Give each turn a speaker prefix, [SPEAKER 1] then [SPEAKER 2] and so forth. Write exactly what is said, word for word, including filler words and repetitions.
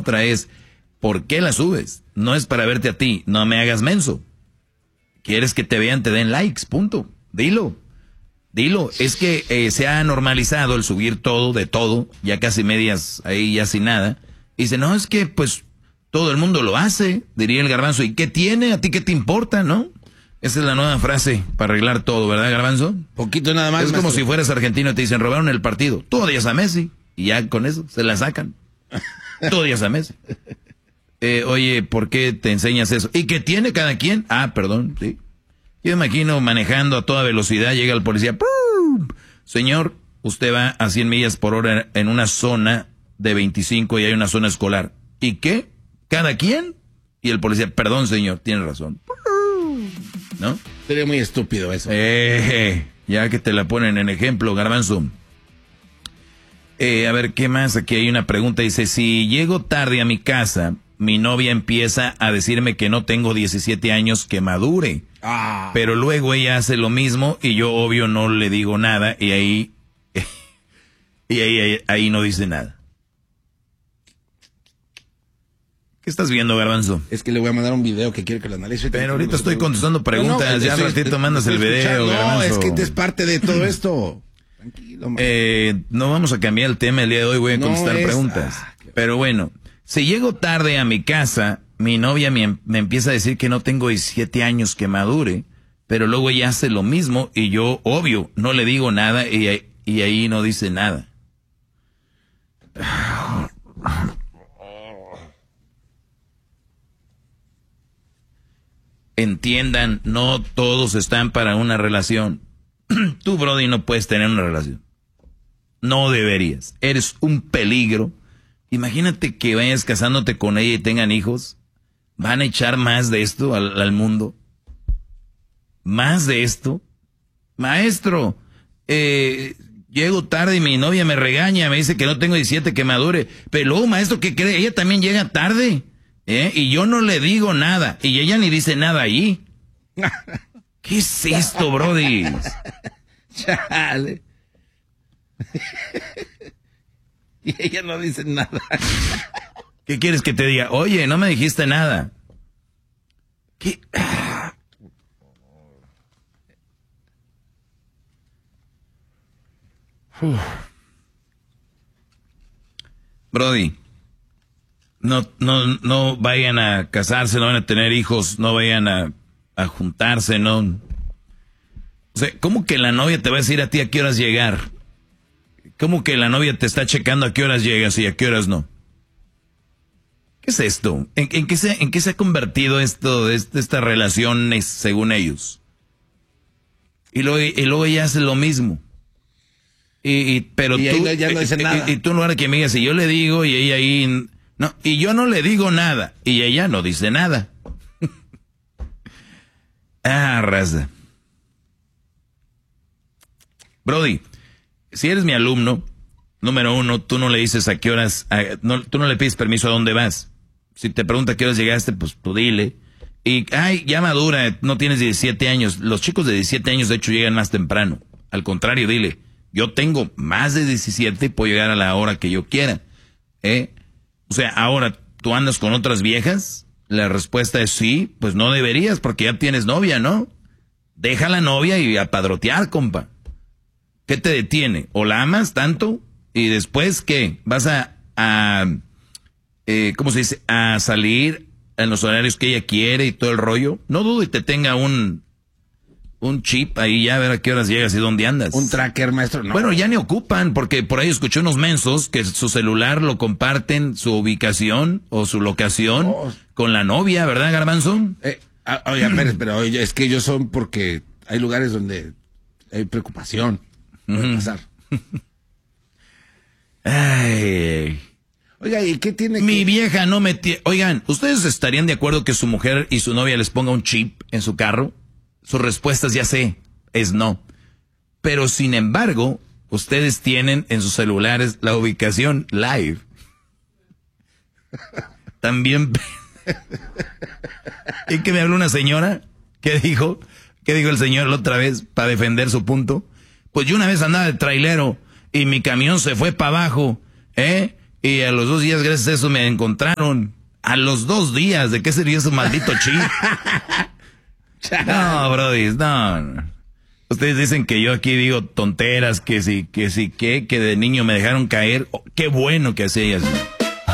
[SPEAKER 1] otra es, ¿por qué la subes? No es para verte a ti, no me hagas menso. ¿Quieres que te vean, te den likes? Punto. Dilo. Dilo. Es que eh, se ha normalizado el subir todo, de todo, ya casi medias ahí, ya sin nada. Y dice, no, es que pues todo el mundo lo hace, diría el Garbanzo. ¿Y qué tiene? ¿A ti qué te importa, no? Esa es la nueva frase para arreglar todo, ¿verdad, Garbanzo?
[SPEAKER 2] Poquito nada más.
[SPEAKER 1] Es como
[SPEAKER 2] maestro.
[SPEAKER 1] si fueras argentino y te dicen, robaron el partido. Tú odias a Messi. Y ya con eso se la sacan. Tú odias a Messi. Eh, oye, ¿por qué te enseñas eso? ¿Y qué tiene cada quien? Ah, perdón, sí. Yo imagino manejando a toda velocidad, llega el policía. ¡Pum! Señor, usted va a cien millas por hora en una zona de veinticinco y hay una zona escolar. ¿Y qué? ¿Cada quien? Y el policía, perdón, señor, tiene razón. ¿No?
[SPEAKER 2] Sería muy estúpido eso.
[SPEAKER 1] Eh, ya que te la ponen en ejemplo, Garbanzo. Eh, a ver, ¿qué más? Aquí hay una pregunta. Dice, si llego tarde a mi casa, mi novia empieza a decirme que no tengo diecisiete años, que madure.
[SPEAKER 2] Ah.
[SPEAKER 1] Pero luego ella hace lo mismo y yo, obvio, no le digo nada y ahí, y ahí, ahí, ahí no dice nada. ¿Qué estás viendo, Garbanzo?
[SPEAKER 2] Es que le voy a mandar un video que quiere que lo analice.
[SPEAKER 1] Pero ahorita estoy contestando preguntas,
[SPEAKER 2] no, no,
[SPEAKER 1] ya al
[SPEAKER 2] estoy,
[SPEAKER 1] ratito mandas el video,
[SPEAKER 2] No,
[SPEAKER 1] Garbanzo.
[SPEAKER 2] es que es parte de todo esto. Tranquilo, man.
[SPEAKER 1] Eh, no vamos a cambiar el tema el día de hoy, voy a contestar
[SPEAKER 2] no es,
[SPEAKER 1] preguntas.
[SPEAKER 2] Ah,
[SPEAKER 1] Pero bueno, si llego tarde a mi casa, mi novia me, me empieza a decir que no tengo diecisiete años, que madure, pero luego ella hace lo mismo y yo, obvio, no le digo nada y, y ahí no dice nada. Entiendan, no todos están para una relación. Tú, Brody, no puedes tener una relación. No deberías. Eres un peligro. Imagínate que vayas casándote con ella y tengan hijos. ¿Van a echar más de esto al, al mundo? ¿Más de esto? Maestro, eh, llego tarde y mi novia me regaña, me dice que no tengo diecisiete, que madure. Pero luego, maestro, ¿qué cree? Ella también llega tarde. ¿Eh? Y yo no le digo nada. Y ella ni dice nada ahí. ¿Qué es esto, Brody?
[SPEAKER 2] Chale. Y ella no dice nada.
[SPEAKER 1] ¿Qué quieres que te diga? Oye, no me dijiste nada. ¿Qué? Uf. Brody. No, no, no vayan a casarse, no van a tener hijos, no vayan a, a juntarse, no. O sea, ¿cómo que la novia te va a decir a ti a qué horas llegar? ¿Cómo que la novia te está checando a qué horas llegas y a qué horas no? ¿Qué es esto? ¿En, en, qué, se, en qué se ha convertido esto, este, estas relaciones según ellos? Y luego, y luego ella hace lo mismo. Y, y, pero
[SPEAKER 2] y
[SPEAKER 1] tú,
[SPEAKER 2] ya no dice
[SPEAKER 1] y,
[SPEAKER 2] nada.
[SPEAKER 1] Y, y tú no eres que me digas, si yo le digo y ella ahí... No, y yo no le digo nada, y ella no dice nada. Ah, raza. Brody, si eres mi alumno, número uno, tú no le dices a qué horas, a, no, tú no le pides permiso a dónde vas. Si te pregunta a qué horas llegaste, pues tú dile. Y, ay, ya madura, no tienes diecisiete años. Los chicos de diecisiete años, de hecho, llegan más temprano. Al contrario, dile, yo tengo más de diecisiete y puedo llegar a la hora que yo quiera. ¿Eh? O sea, ahora, ¿tú andas con otras viejas? La respuesta es sí, pues no deberías porque ya tienes novia, ¿no? Deja la novia y a padrotear, compa. ¿Qué te detiene? ¿O la amas tanto? ¿Y después qué? ¿Vas a, a eh, ¿cómo se dice? A salir en los horarios que ella quiere y todo el rollo? No dudo y te tenga un, un chip ahí ya a ver a qué horas llegas y dónde andas.
[SPEAKER 2] Un tracker, maestro, no.
[SPEAKER 1] Bueno, ya ni ocupan, porque por ahí escuché unos mensos que su celular lo comparten, su ubicación o su locación oh. con la novia, ¿verdad, Garbanzo?
[SPEAKER 2] Eh, ah, oye, Pérez, pero oye, es que ellos son porque hay lugares donde hay preocupación. Puede uh-huh. pasar.
[SPEAKER 1] Ay.
[SPEAKER 2] Oiga, ¿y qué tiene
[SPEAKER 1] Mi
[SPEAKER 2] que...
[SPEAKER 1] vieja no me tiene... Oigan, ¿ustedes estarían de acuerdo que su mujer y su novia les ponga un chip en su carro? Sus respuestas ya sé, es no. Pero sin embargo, ustedes tienen en sus celulares la ubicación live. También... ¿Y que me habló una señora? ¿Qué dijo? ¿Qué dijo el señor la otra vez para defender su punto? Pues yo una vez andaba de trailero y mi camión se fue para abajo, ¿eh? Y a los dos días, gracias a eso, me encontraron. A los dos días, ¿de qué sería ese maldito chip? No, brody, no, no. Ustedes dicen que yo aquí digo tonteras, que sí, que sí, que, que de niño me dejaron caer. Oh, qué bueno que hacía eso.